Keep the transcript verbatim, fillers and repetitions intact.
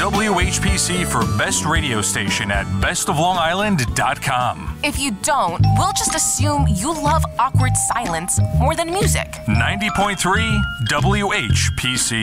W H P C for Best Radio Station at best of long island dot com. If you don't, we'll just assume you love awkward silence more than music. ninety point three W H P C.